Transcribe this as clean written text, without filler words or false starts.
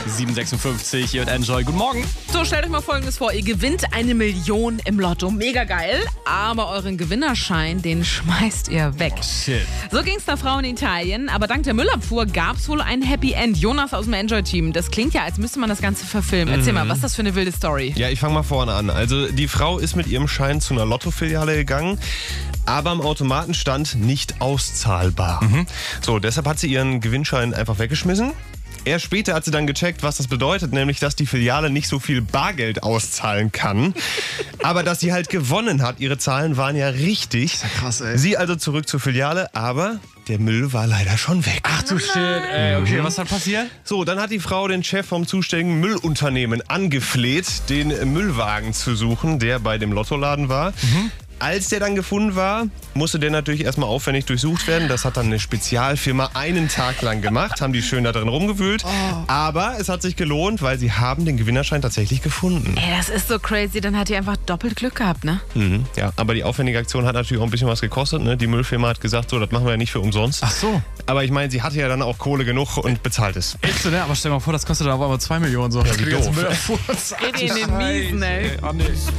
7:56 hier mit Enjoy. Guten Morgen. So, stellt euch mal Folgendes vor. Ihr gewinnt 1 Million im Lotto. Mega geil. Aber euren Gewinnerschein, den schmeißt ihr weg. Shit. So ging es der Frau in Italien. Aber dank der Müllabfuhr gab es wohl ein Happy End. Jonas aus dem Enjoy-Team. Das klingt ja, als müsste man das Ganze verfilmen. Erzähl mal, was ist das für eine wilde Story? Ja, ich fange mal vorne an. Also die Frau ist mit ihrem Schein zu einer Lottofiliale gegangen, aber am Automaten stand nicht auszahlbar. So, deshalb hat sie ihren Gewinnschein einfach weggeschmissen. Erst später hat sie dann gecheckt, was das bedeutet, nämlich, dass die Filiale nicht so viel Bargeld auszahlen kann, aber dass sie halt gewonnen hat. Ihre Zahlen waren ja richtig. Ja krass, ey. Sie also zurück zur Filiale, aber der Müll war leider schon weg. Ach du Shit, ey. Okay, was hat passiert? So, dann hat die Frau den Chef vom zuständigen Müllunternehmen angefleht, den Müllwagen zu suchen, der bei dem Lottoladen war. Als der dann gefunden war, musste der natürlich erstmal aufwendig durchsucht werden. Das hat dann eine Spezialfirma einen Tag lang gemacht, haben die schön da drin rumgewühlt. Aber es hat sich gelohnt, weil sie haben den Gewinnerschein tatsächlich gefunden. Ey, das ist so crazy. Dann hat die einfach doppelt Glück gehabt, ne? Ja, aber die aufwendige Aktion hat natürlich auch ein bisschen was gekostet. Ne? Die Müllfirma hat gesagt, so, das machen wir ja nicht für umsonst. Ach so. Aber ich meine, sie hatte ja dann auch Kohle genug und bezahlt es. Echt so, ne? Aber stell dir mal vor, das kostet aber 2 Millionen. So. Ja, wie doof. Geht in den Miesen, ey. Oh, nee.